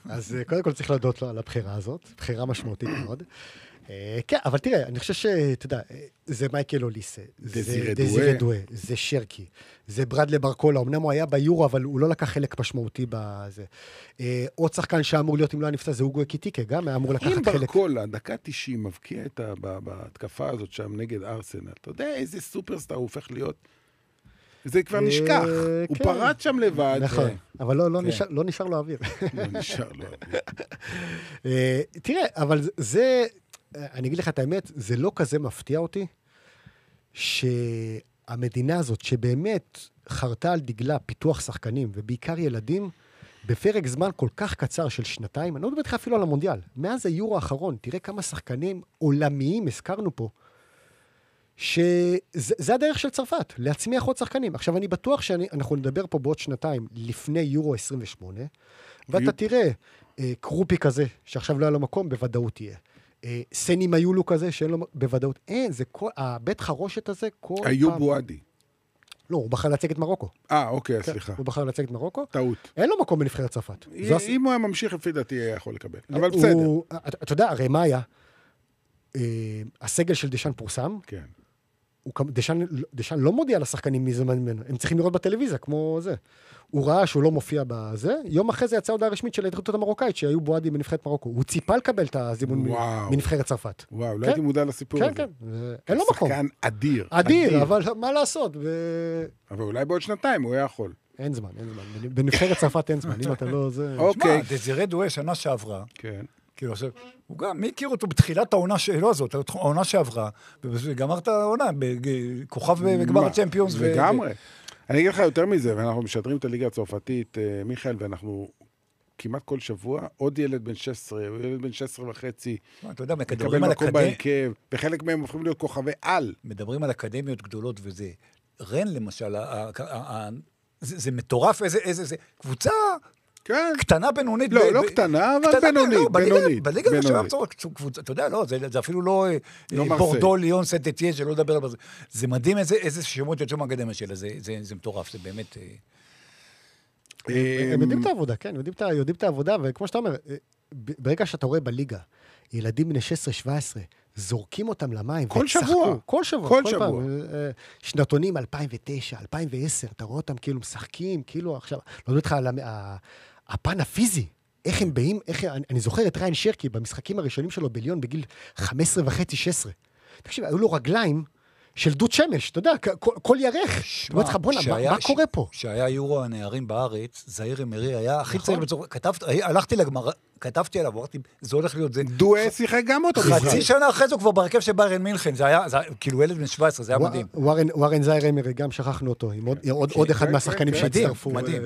אז קודם כל צריך להודות לו על הבחירה הזאת, בחירה משמעותית מאוד. כן, אבל תראה, אני חושב שאתה יודע, זה מייקל אוליסה, זה דזירה דואה, זה שרקי, זה ברדלי ברקולה, אמנם הוא היה ביורו, אבל הוא לא לקח חלק משמעותי בזה. עוד שחקן שאמור להיות, אם לא נפצע, זה אוגו אקיטיקה, גם היה אמור לקחת חלק. אם ברקולה, דקה 90, מבקיע בהתקפה הזאת שם נגד ארסנל, אתה יודע איזה סופרסטאר הוא הופך להיות? זה כבר נשכח, הוא פרט שם לבד. נכון, אבל לא נשאר לו אוויר. לא נשאר לו אוויר. תראה, אבל זה... אני אגיד לך את האמת, זה לא כזה מפתיע אותי, שהמדינה הזאת, שבאמת חרתה על דגלה פיתוח שחקנים, ובעיקר ילדים, בפרק זמן כל כך קצר של שנתיים, אני לא מדבר איתך אפילו על המונדיאל, מאז היורו האחרון, תראה כמה שחקנים עולמיים הזכרנו פה, שזה הדרך של צרפת, להצמיח עוד שחקנים. עכשיו, אני בטוח שאנחנו נדבר פה בעוד שנתיים, לפני יורו 28, ואתה תראה, קרופי כזה, שעכשיו לא היה לו מקום, בוודאות תהיה. סנים היו לו כזה, שאין לו בוודאות. אין, זה כל, הבית חרושת הזה, כל פעם... איוב בועדי. לא, הוא בחר לצג את מרוקו. אוקיי, סליחה. הוא בחר לצג את מרוקו. טעות. אין לו מקום בנבחרת צרפת. אם הוא היה ממשיך, לפי דעתי היה יכול לקבל. אבל בסדר. אתה יודע, הרי מה היה? הסגל של דשן פורסם. כן. דשן לא מודיע לשחקנים מי זמן ממנו. הם צריכים לראות בטלוויזיה, כמו זה. הוא ראה שהוא לא מופיע בזה. יום אחרי זה יצאה הודעה רשמית של ההתאחדות המרוקאית, שהיו בועדי בנבחרת מרוקו. הוא ציפה לקבל את הזימון מנבחרת צרפת. וואו, לא הייתי מודע לסיפור הזה. כן, כן. אין לו מקום. שחקן אדיר. אדיר, אבל מה לעשות? אבל אולי בעוד שנתיים הוא היה יכול. אין זמן. בנבחרת צרפת אין זמן. אם אתה לא זה... אוקיי. דזירה דואה שנה שעברה. כן. כאילו, הוא גם, מי הכיר אותו בתחילת העונה שלו הזאת, העונה שעברה, וגמר את העונה, כוכב בגמר הצ'מפיונס. לגמרי. אני אגיד לך יותר מזה, ואנחנו משדרים את הליגה הצרפתית, מיכאל, ואנחנו כמעט כל שבוע, עוד ילד בן 16, ילד בן 16 וחצי, אתה יודע, מקבל מקום בהרכב, וחלק מהם הופכים להיות כוכבי על. מדברים על אקדמיות גדולות וזה. רן, למשל, זה מטורף, איזה קבוצה... קטנה בינונית. לא קטנה, אבל בינונית. בליגה קבוצה, אתה יודע, זה אפילו לא בורדו, ליון, סנט-אתיין, שלא לדבר על זה. זה מדהים איזה שמות יוצאים מהאקדמיה שלה, זה מטורף, זה באמת... הם יודעים את העבודה, כן, יודעים את העבודה, וכמו שאתה אומר, ברגע שאתה רואה בליגה, ילדים בני 16-17, זורקים אותם למים. כל שבוע. כל שבוע. שנתונים 2009, 2010, אתה רואה אותם כאילו משחקים, כאילו עכשיו, לא יודע לך על הפן הפיזי, איך הם באים, אני זוכר את ריין שרקי במשחקים הראשונים שלו בליון בגיל 15.5-16. תקשיב, היו לו רגליים של דוד שמש, אתה יודע, כל ירח. בוא'נה, מה קורה פה? שהיה יורו הנערים בארץ, זהיר אמרי היה הכי צעיר בצורה, הלכתי לגמר, כתבתי עליו, אמרתי, זה הולך להיות זה. דואה שיחק גם אותו. חצי שנה אחרי זה הוא כבר ברכב של ביירן מינכן, זה היה, כאילו ילד בן 17, זה היה מדהים. וורן זהיר אמרי, גם שכחנו אותו, עם עוד אחד מהשחקנים שהצטרפו. מדהים.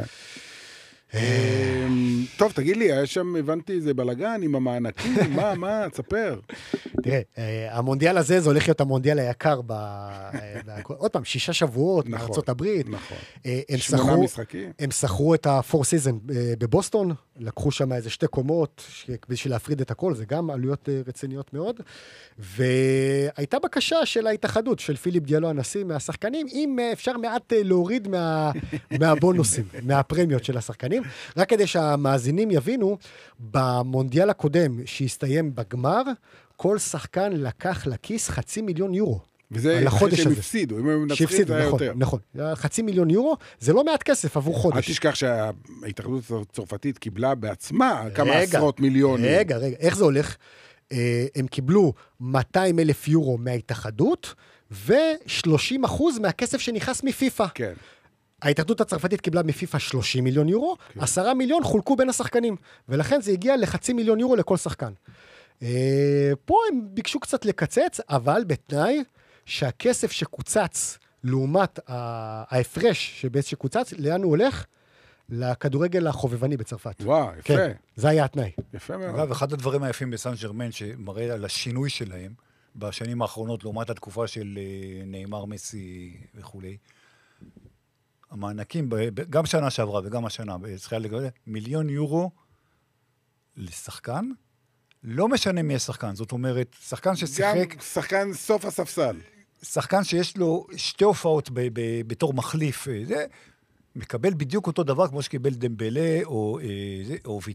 טוב, תגיד לי, היה שם, הבנתי איזה בלגן עם המענקים, מה, תספר. תראה, המונדיאל הזה, זה הולך להיות המונדיאל היקר, עוד פעם, 6 שבועות מארצות הברית. נכון. 8 משחקים. הם שכרו את ה-4 season בבוסטון, לקחו שם איזה 2 קומות, בשביל להפריד את הכל, זה גם עלויות רציניות מאוד, והייתה בקשה של ההתאחדות, של פיליפ דיאלו הנשיא, מהשחקנים, אם אפשר מעט להוריד מהבונוסים, מהפרמיות של השחקנים, רק כדי שהמאזינים יבינו, במונדיאל הקודם שהסתיים בגמר, כל שחקן לקח לכיס 500,000 יורו. וזה אחרי שהם הפסידו, אם הם מנצחים זה היה יותר. נכון, 500,000 יורו, זה לא מעט כסף עבור חודש. אל תשכח שההתאחדות הצרפתית קיבלה בעצמה כמה עשרות מיליונים. רגע, איך זה הולך? הם קיבלו 200,000 יורו מההתאחדות, ו30% מהכסף שנכנס מפיפה. כן. ההתאחדות הצרפתית קיבלה מפיפה 30 מיליון יורו, 10 מיליון חולקו בין השחקנים, ולכן זה הגיע ל500,000 יורו לכל שחקן. פה הם ביקשו קצת לקצץ, אבל בתנאי שהכסף שקוצץ לעומת ההפרש שבעצם שקוצץ, לאן הוא הולך? לכדורגל החובבני בצרפת. וואו, יפה. כן, זה היה התנאי. יפה מאוד. אגב, אחד הדברים היפים בסן ז'רמן, שמראה על השינוי שלהם, בשנים האחרונות, לעומת התקופה של ניימר, מסי וכו'. המענקים, גם שנה שעברה וגם השנה, מיליון יורו לשחקן, לא משנה מי השחקן, זאת אומרת, שחקן ששיחק... גם שחקן סוף הספסל. שחקן שיש לו 2 הופעות בתור מחליף, זה מקבל בדיוק אותו דבר כמו שקיבל דמבלה או